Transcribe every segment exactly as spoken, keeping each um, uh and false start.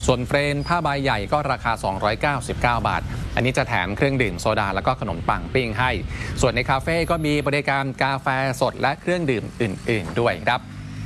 ส่วนเฟรนผ้าใบใหญ่ก็ราคาสองร้อยเก้าสิบเก้าบาทอันนี้จะแถมเครื่องดื่มโซดาแล้วก็ขนมปังปิ้งให้ส่วนในคาเฟ่ก็มีบริการกาแฟสดและเครื่องดื่มอื่นๆด้วยครับ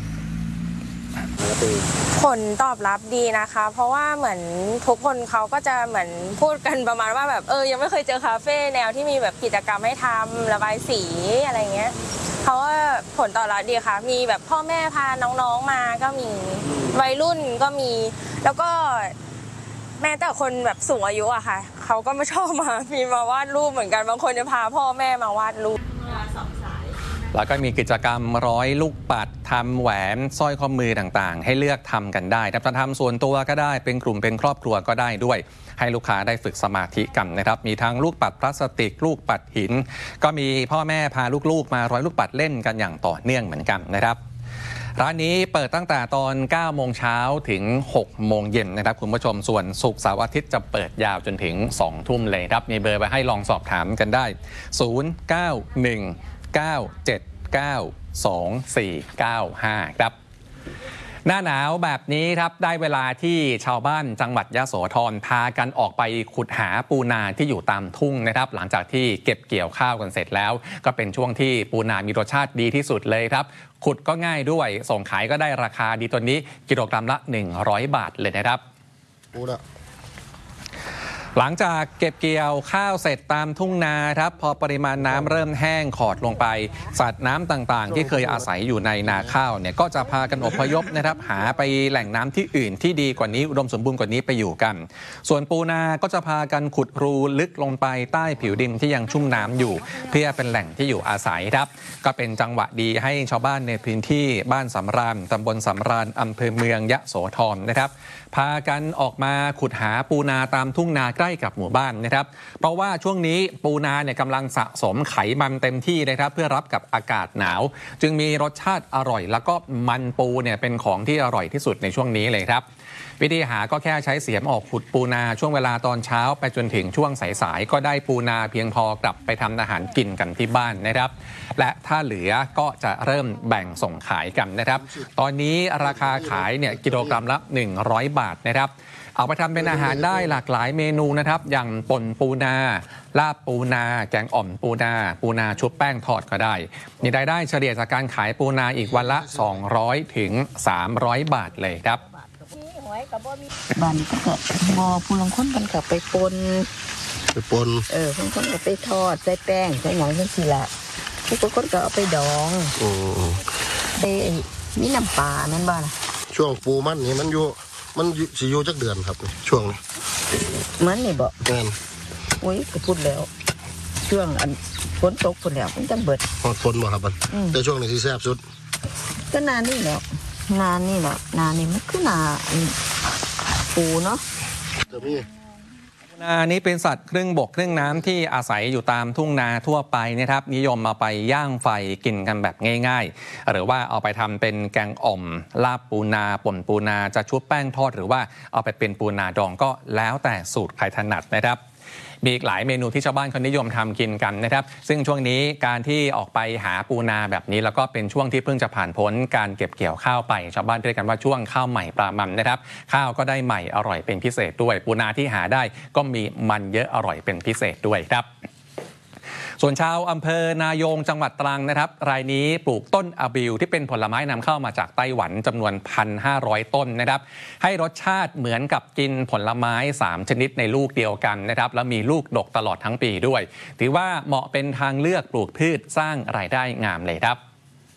ผลตอบรับดีนะคะเพราะว่าเหมือนทุกคนเขาก็จะเหมือนพูดกันประมาณว่าแบบเออยังไม่เคยเจอคาเฟ่แนวที่มีแบบกิจกรรมให้ทำระบายสีอะไรเงี้ยเพราะว่าผลตอบรับดีค่ะมีแบบพ่อแม่พาน้องๆมาก็มีวัยรุ่นก็มีแล้วก็แม้แต่คนแบบสูงอายุอะค่ะเขาก็ไม่ชอบมามีมาวาดรูปเหมือนกันบางคนจะพาพ่อแม่มาวาดรูปแล้วก็มีกิจกรรมร้อยลูกปัดทำแหวนสร้อยข้อมือต่างๆให้เลือกทำกันได้จะทำส่วนตัวก็ได้เป็นกลุ่มเป็นครอบครัวก็ได้ด้วยให้ลูกค้าได้ฝึกสมาธิกันนะครับมีทั้งลูกปัดพลาสติกลูกปัดหินก็มีพ่อแม่พาลูกๆมาร้อยลูกปัดเล่นกันอย่างต่อเนื่องเหมือนกันนะครับร้านนี้เปิดตั้งแต่ตอนเก้าโมงเช้าถึงหกโมงเย็นนะครับคุณผู้ชมส่วนศุกร์เสาร์อาทิตย์จะเปิดยาวจนถึงสองทุ่มเลยครับมีเบอร์ไปให้ลองสอบถามกันได้ศูนย์ เก้า หนึ่ง เก้า เจ็ด เก้า สอง สี่ เก้า ห้าครับหน้าหนาวแบบนี้ครับได้เวลาที่ชาวบ้านจังหวัดยโสธรพากันออกไปขุดหาปูนาที่อยู่ตามทุ่งนะครับหลังจากที่เก็บเกี่ยวข้าวกันเสร็จแล้วก็เป็นช่วงที่ปูนามีรสชาติดีที่สุดเลยครับขุดก็ง่ายด้วยส่งขายก็ได้ราคาดีตัวนี้กิโลกรัมละหนึ่งร้อยบาทเลยนะครับปูนะหลังจากเก็บเกี่ยวข้าวเสร็จตามทุ่งนาครับพอปริมาณน้ำเริ่มแห้งขอดลงไปสัตว์น้ำต่างๆที่เคยอาศัยอยู่ในนาข้าวเนี่ยก็จะพากันอพยพนะครับหาไปแหล่งน้ำที่อื่นที่ดีกว่านี้อุดมสมบูรณ์กว่านี้ไปอยู่กันส่วนปูนาก็จะพากันขุดรูลึกลงไปใต้ผิวดินที่ยังชุ่มน้ำอยู่เพื่อเป็นแหล่งที่อยู่อาศัยครับก็เป็นจังหวะดีให้ชาวบ้านในพื้นที่บ้านสำราญตำบลสำราญอำเภอเมืองยโสธรนะครับพากันออกมาขุดหาปูนาตามทุ่งนาใกล้กับหมู่บ้านนะครับเพราะว่าช่วงนี้ปูนาเนี่ยกำลังสะสมไขมันเต็มที่นะครับเพื่อรับกับอากาศหนาวจึงมีรสชาติอร่อยแล้วก็มันปูเนี่ยเป็นของที่อร่อยที่สุดในช่วงนี้เลยครับวิธีหาก็แค่ใช้เสียมออกขุดปูนาช่วงเวลาตอนเช้าไปจนถึงช่วงสายๆก็ได้ปูนาเพียงพอกลับไปทำอาหารกินกันที่บ้านนะครับและถ้าเหลือก็จะเริ่มแบ่งส่งขายกันนะครับตอนนี้ราคาขายเนี่ยกิโลกรัมละหนึ่งร้อยบาทนะครับเอาไปทำเป็นอาหารได้หลากหลายเมนูนะครับอย่างป่นปูนาลาบปูนาแกงอ่อมปูนาปูนาชุบแป้งทอดก็ได้มีรายได้เฉลี่ยจากการขายปูนาอีกวันละสองร้อยถึงสามร้อยบาทเลยครับบ้านก็แบบบอผู้ลังคนกันกับไปปนไปปนเออคนคนก็ไปทอดใส่แป้งใส่หนังจังสิละผู้คนก็เอาไปดองโอ้ไปมีน้ำปลานั่นบ้านช่วงปูมันนี่มันอยู่มันสิอยู่จักเดือนครับช่วงนี้มันนี่บอกแม่นอุ้ยก็พูดแล้วช่วงอันฝนตกฝนแล้วมันจังเบิดพอฝนบ่ครับมันแต่ช่วงนี้ที่แซ่บสุดก็นานนี่แล้วนานนี่แหละนานนี่มันคือนาปูเนาะจะมีนานี้เป็นสัตว์ครึ่งบกครึ่งน้ำที่อาศัยอยู่ตามทุ่งนาทั่วไปนะครับนิยมมาไปย่างไฟกินกันแบบง่ายๆหรือว่าเอาไปทำเป็นแกงอ่อมลาบปูนาป่นปูนาจะชุบแป้งทอดหรือว่าเอาไปเป็นปูนาดองก็แล้วแต่สูตรใครถนัดนะครับมีอีกหลายเมนูที่ชาวบ้านเขานิยมทำกินกันนะครับซึ่งช่วงนี้การที่ออกไปหาปูนาแบบนี้แล้วก็เป็นช่วงที่เพิ่งจะผ่านพ้นการเก็บเกี่ยวข้าวไปชาวบ้านเรียกกันว่าช่วงข้าวใหม่ปลามันนะครับข้าวก็ได้ใหม่อร่อยเป็นพิเศษด้วยปูนาที่หาได้ก็มีมันเยอะอร่อยเป็นพิเศษด้วยครับส่วนชาวอำเภอนายงจังหวัดตรังนะครับรายนี้ปลูกต้นอะบิวที่เป็นผลไม้นำเข้ามาจากไต้หวันจำนวน หนึ่งพันห้าร้อย ต้นนะครับให้รสชาติเหมือนกับกินผลไม้สามชนิดในลูกเดียวกันนะครับแล้วมีลูกดกตลอดทั้งปีด้วยถือว่าเหมาะเป็นทางเลือกปลูกพืชสร้างรายได้งามเลยครับ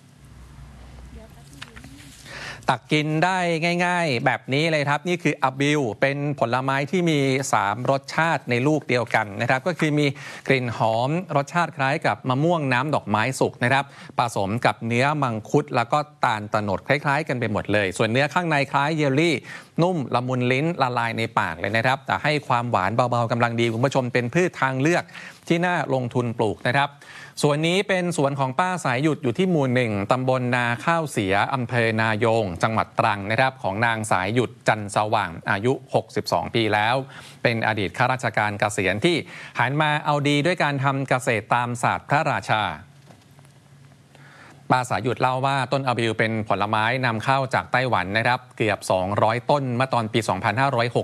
ตักกินได้ง่ายๆแบบนี้เลยครับนี่คืออะบิวเป็นผลไม้ที่มีสามรสชาติในลูกเดียวกันนะครับก็คือมีกลิ่นหอมรสชาติคล้ายกับมะม่วงน้ำดอกไม้สุกนะครับผสมกับเนื้อมังคุดแล้วก็ตาลตะโนดคล้ายๆกันไปหมดเลยส่วนเนื้อข้างในคล้ายเยลลี่นุ่มละมุนลิ้นละลายในปากเลยนะครับแต่ให้ความหวานเบาๆกำลังดีคุณผู้ชมเป็นพืชทางเลือกที่น่าลงทุนปลูกนะครับส่วนนี้เป็นสวนของป้าสายหยุดอยู่ที่หมู่หนึ่งตำบลนาข้าวเสียอำเภอนายงจังหวัดตรังนะครับของนางสายหยุดจันสว่างอายุหกสิบสองปีแล้วเป็นอดีตข้าราชการเกษียณที่หันมาเอาดีด้วยการทำเกษตรตามศาสตร์พระราชาป้าสายุทธเล่าว่าต้นอาบิลเป็นผลไม้นำเข้าจากไต้หวันนะครับเกือบสองร้อยต้นเมื่อตอนปี สองพันห้าร้อยหก